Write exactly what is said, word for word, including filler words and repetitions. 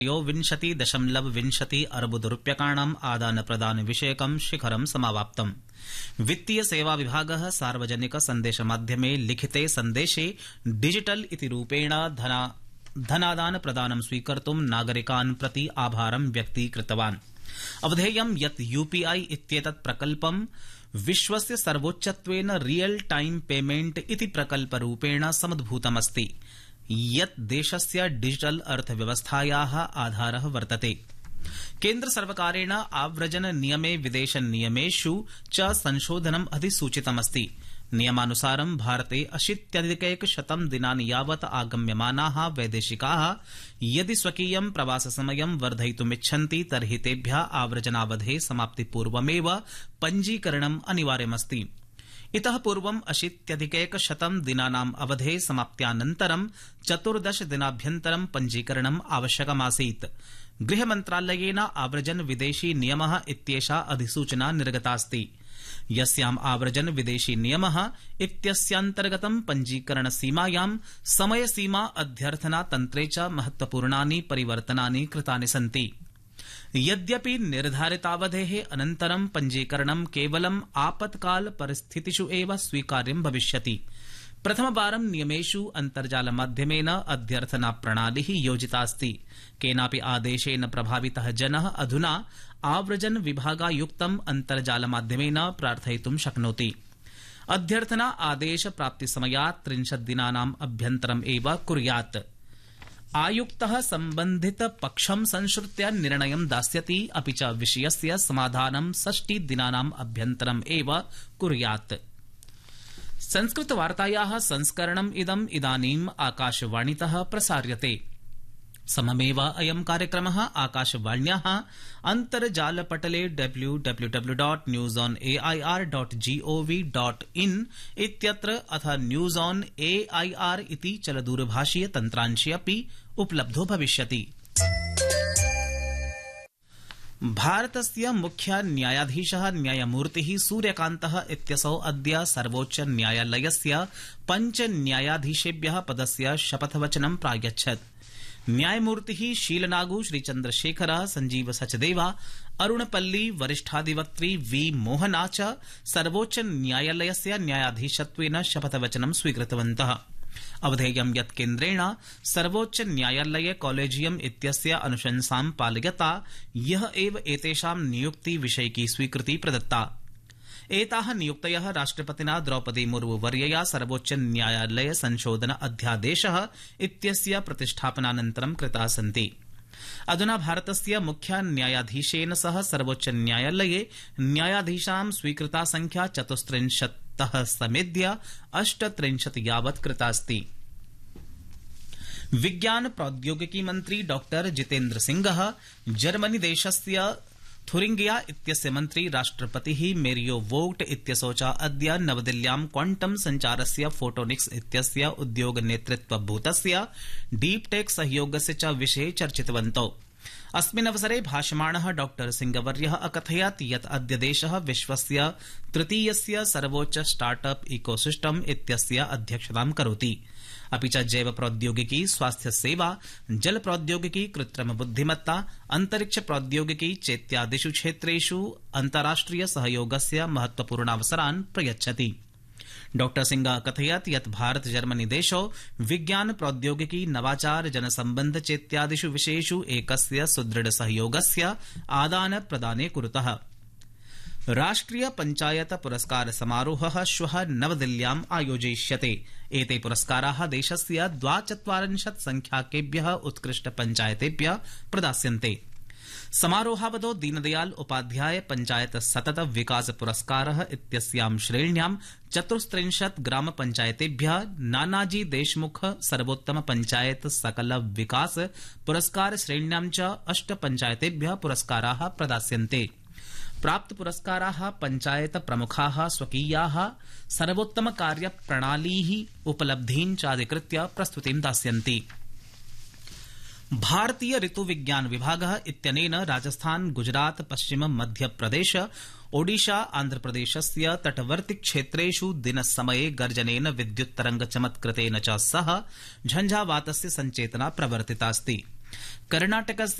विंशति दशमलव विंशति अर्बुदरूप्यकाणाम् आदान प्रदान विषयकं शिखरं समावाप्तम्। वित्तीय सेवा विभागः सार्वजनिक संदेश माध्यमे लिखिते संदेशे डिजिटल इति रूपेण धना धनादान प्रदानं स्वीकर्तुं नागरिकान् प्रति आभारं व्यक्तीकृतवान्। अवधेयं यत् यूपीआई इत्येतत् प्रकल्पं विश्वस्य सर्वोच्चत्वेन रियल टाइम पेमेंट इति प्रकल्परूपेण समुद्भूतमस्ति, यत् देशस्य डिजिटल अर्थव्यवस्थायाः आधारः वर्तते। केन्द्र सर्वकारेण आव्रजन नियमे विदेश नियमेषु च संशोधनम् अधिसूचितमस्ति। नियमानुसारं भारते अशीत्यधिकैकशतं दिनानि यावत् आगम्यमानाः वैदेशिकाः यदि स्वकीयं प्रवाससमयं वर्धयितुमिच्छन्ति तर्हि तेभ्यः आव्रजनावधेः समाप्तिपूर्वमेव पञ्जीकरणम् अनिवार्यमस्ति। इतः पूर्वम् अशीत्यधिकैकशतं दिनानाम् अवधेः समाप्त्यानन्तरं चतुर्दश दिनाभ्यन्तरं पञ्जीकरणम् आवश्यकमासीत्। गृहमन्त्रालयेन आव्रजन विदेशी नियमः इत्येषा अधिसूचना निर्गतास्ति, यस्याम् आव्रजन विदेशी नियमः इत्यस्यान्तर्गतं पञ्जीकरणसीमायां समयसीमा अध्यर्थना तन्त्रे च महत्वपूर्णानि परिवर्तनानि कृतानि सन्ति। यद्यपि निर्धारितावधेः अनन्तरं पञ्जीकरणं केवलम् आपत्काल परिस्थितिषु एव स्वीकार्यं भविष्यति। प्रथमवारं नियमेषु अन्तर्जालमाध्यमेन अध्यर्थना प्रणाली योजितास्ति। केनापि आदेशेन प्रभावितः जनः अधुना आव्रजन विभागायुक्तम् अन्तर्जालमाध्यमेन प्रार्थयितुं शक्नोति। अध्यर्थना आदेश प्राप्तिसमयात् त्रिंशत् दिनानाम् अभ्यन्तरम् एव कुर्यात्। आयुक्तः सम्बन्धित पक्षं संश्रित्य निर्णयं दास्यति, अपि च विषयस्य समाधानं षष्टि दिनानाम् अभ्यन्तरम् एव कुर्यात्। संस्कृतवार्तायाः संस्करणम् इदम् इदानीम् आकाशवाणीतः प्रसार्यते। सममेव अयं कार्यक्रमः आकाशवाण्याः अन्तर्जालपटले W W W dot news on A I R dot gov dot in इत्यत्र अथ news on A I R इति चलदूरभाषीय तन्त्रांशे अपि उपलब्धो भविष्यति। भारतस्य मुख्य न्यायाधीशः न्यायमूर्तिः सूर्यकान्तः इत्यसौ अद्य सर्वोच्च न्यायालयस्य पञ्च न्यायाधीशेभ्यः पदस्य शपथवचनं प्रायच्छत्। न्यायमूर्तिः शीलनागु श्रीचन्द्रशेखरः, संजीव सचदेवा, अरुणपल्ली, वरिष्ठाधिवक्त्री वी मोहना च सर्वोच्च न्यायालयस्य न्यायाधीशत्वेन शपथवचनं स्वीकृतवन्तः। अवधेयं यत् केन्द्रेण सर्वोच्च न्यायालय कॉलेजियम इत्यस्य अनुशंसां पालयता ह्यः एव एतेषां नियुक्ति विषयिकी स्वीकृति प्रदत्ता। एताः नियुक्तयः राष्ट्रपतिना द्रौपदी मुर्मू वर्यया सर्वोच्च न्यायालय संशोधन अध्यादेशः इत्यस्य प्रतिष्ठापनानन्तरं कृताः सन्ति। अधुना भारतस्य मुख्य न्यायाधीशेन सह सर्वोच्च न्यायालये न्यायाधीशां स्वीकृता संख्या चतुस्त्रिंशत्तः समेध्य अष्टत्रिंशत् यावत् कृतास्ति। विज्ञान प्रौद्योगिकी मंत्री डॉक्टर जितेन्द्र सिंहः जर्मनी देशस्य थुरिंगिया इत्यस्य मन्त्री राष्ट्रपतिः मेरियो वोग्ट इत्यसौ च अद्य नवदिल्ल्यां क्वांटम संचारस्य फोटोनिक्स इत्यस्य उद्योग नेतृत्वभूतस्य डीपटेक सहयोगस्य च विषये चर्चितवन्तौ। अस्मिन् अवसरे भाषमाणः डॉक्टर सिंहवर्यः अकथयत् यत् अद्य देशः विश्वस्य तृतीयस्य सर्वोच्च स्टार्टअप इकोसिस्टम इत्यस्य अध्यक्षतां करोति। अपि च जैव प्रौद्योगिकी, स्वास्थ्य सेवा, जल प्रौद्योगिकी, कृत्रिम बुद्धिमत्ता, अंतरिक्ष प्रौद्योगिकी चेत्यादिषु क्षेत्रेषु अन्ताराष्ट्रिय सहयोगस्य महत्वपूर्णावसरान् प्रयच्छति। डॉक्टर सिंह कथयत् यत् भारत जर्मनी देशौ विज्ञान प्रौद्योगिकी, नवाचार, जनसम्बन्ध चेत्यादिषु विषयेषु एकस्य सुदृढ सहयोगस्य आदान प्रदाने कुरुतः। राष्ट्रिय पंचायत पुरस्कार समारोहः श्वः नवदिल्ल्याम् आयोजयिष्यते। एते पुरस्काराः देशस्य द्वाचत्वारिंशत् संख्याकेभ्यः उत्कृष्ट पंचायतेभ्यः प्रदास्यन्ते। समारोहावधौ दीनदयाल उपाध्याय पंचायत सतत विकास पुरस्कारः इत्यस्यां श्रेण्यां चतुस्त्रिंशत् ग्राम पंचायतेभ्यः, नानाजी देशमुख सर्वोत्तम पंचायत सकल विकास पुरस्कार श्रेण्यां च अष्ट पंचायतेभ्यः पुरस्काराः प्रदास्यन्ते। प्राप्त पुरस्काराः पंचायत प्रमुखाः स्वकीयाः सर्वोत्तम कार्य प्रणालीः उपलब्धीन् चाधिकृत्य प्रस्तुतिं दास्यन्ति। भारतीय ऋतु विज्ञान विभागः इत्यनेन राजस्थान, गुजरात, पश्चिम मध्य प्रदेश, ओडिशा, आन्ध्रप्रदेशस्य तटवर्ती क्षेत्रेषु दिनसमये गर्जनेन विद्युत् तरंग चमत्कृतेन च सह झंझावातस्य संचेतना प्रवर्तितास्ति। कर्णाटकस्य